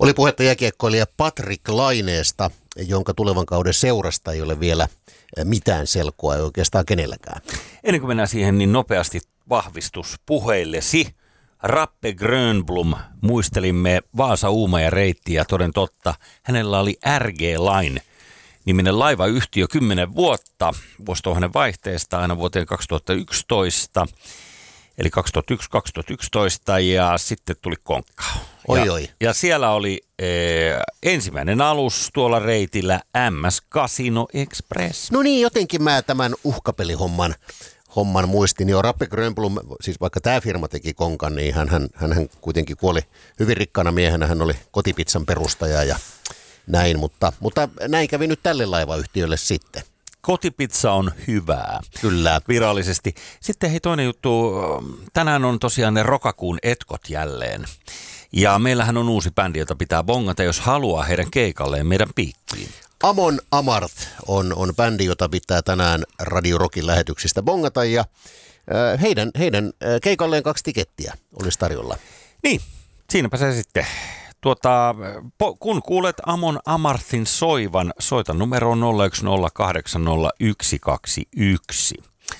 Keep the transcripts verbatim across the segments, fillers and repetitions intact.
Oli puhetta jääkiekkoilija Patrik Laineesta, jonka tulevan kauden seurasta ei ole vielä mitään selkoa, ei oikeastaan kenelläkään. Ennen kuin mennään siihen, niin nopeasti vahvistus puheillesi. Rappe Grönblom, muistelimme Vaasa-Uumaja-reittiä, toden totta. Hänellä oli R G Line niminen laivayhtiö kymmenen vuotta vuosituhannen vaihteesta aina vuoteen kaksituhattayksitoista. Eli kaksituhattayksi kaksituhattayksitoista ja sitten tuli konkka. Oi, ja, oi. ja siellä oli e, ensimmäinen alus tuolla reitillä M S Casino Express. No niin, jotenkin mä tämän uhkapelihomman homman muistin. Jo Rappe Grönblom, siis vaikka tämä firma teki konkan, niin hän, hän, hän, hän kuitenkin kuoli hyvin rikkaana miehenä. Hän oli kotipizzan perustaja ja näin, mutta, mutta näin kävi nyt tälle laivayhtiölle sitten. Kotipizza on hyvää. Kyllä. Virallisesti. Sitten hei toinen juttu. Tänään on tosiaan ne Rokakuun etkot jälleen. Ja meillähän on uusi bändi, jota pitää bongata, jos haluaa heidän keikalleen meidän piikkiin. Amon Amarth on, on bändi, jota pitää tänään Radio Rockin lähetyksistä bongata. Ja äh, heidän, heidän äh, keikalleen kaksi tikettiä olisi tarjolla. Niin, siinäpä se sitten. Tuota, po, kun kuulet Amon Amarthin soivan, soita numero nolla yksi nolla kahdeksan nolla yksi kaksi yksi.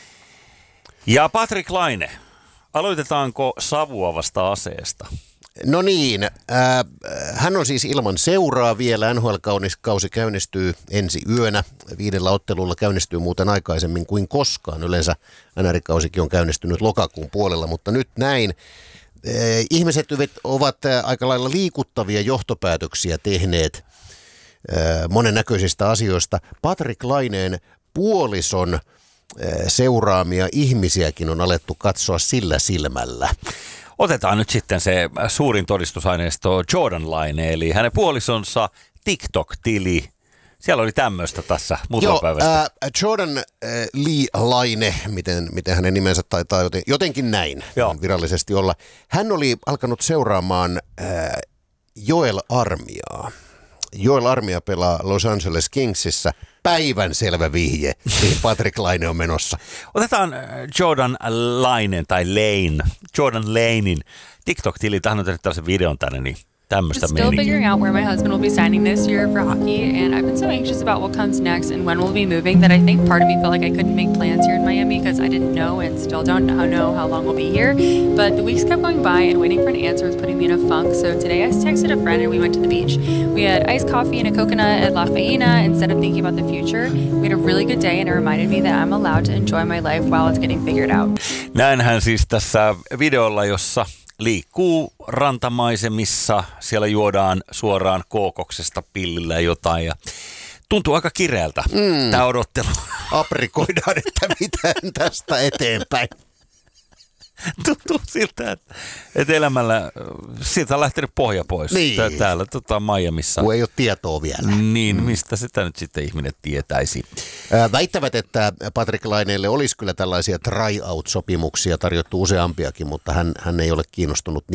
Ja Patrik Laine, aloitetaanko savuavasta aseesta? No niin, äh, hän on siis ilman seuraa vielä. N H L-kausi käynnistyy ensi yönä. Viidellä ottelulla käynnistyy muuten aikaisemmin kuin koskaan. Yleensä N R I-kausikin on käynnistynyt lokakuun puolella, mutta nyt näin. Ihmiset ovat aika lailla liikuttavia johtopäätöksiä tehneet monennäköisistä asioista. Patrik Laineen puolison seuraamia ihmisiäkin on alettu katsoa sillä silmällä. Otetaan nyt sitten se suurin todistusaineisto Jordan Laine, eli hänen puolisonsa TikTok-tili. Siellä oli tämmöistä tässä muutama päivästä. Äh, Jordan äh, Lee Laine, miten, miten hänen nimensä taitaa joten, jotenkin näin virallisesti olla. Hän oli alkanut seuraamaan äh, Joel Armiaa. Joel Armia pelaa Los Angeles Kingsissä. Päivänselvä vihje, mihin Patrik Laine on menossa. Otetaan Jordan Lainen tai Lane, Jordan Lanein TikTok-tili. Tähän on tehnyt tällaisen videon tänne, niin tämmöistä Still meininkiä. figuring out where my husband will be signing this year for hockey, and I've been so anxious about what comes next and when we'll be moving that I think part of me felt like I couldn't make plans here in Miami because I didn't know and still don't know how long we'll be here. But the weeks kept going by and waiting for an answer was putting me in a funk. So today I texted a friend and we went to the beach. We had iced coffee and a coconut at La Faena instead of thinking about the future. We had a really good day and it reminded me that I'm allowed to enjoy my life while it's getting figured out. Näinhän siis tässä videolla, jossa liikkuu rantamaisemissa, siellä juodaan suoraan kookoksesta pillillä jotain ja tuntuu aika kireältä mm. tämä odottelu. Aprikoidaan, että mitään tästä eteenpäin. Tuntuu siltä, että, että elämällä siitä on lähtenyt pohja pois niin. Täällä tota, Miamissa. Kun ei ole tietoa vielä. Niin, mistä sitä nyt sitten ihminen tietäisi? Väittävät, että Patrik Laineelle olisi kyllä tällaisia try-out-sopimuksia tarjottu useampiakin, mutta hän, hän ei ole kiinnostunut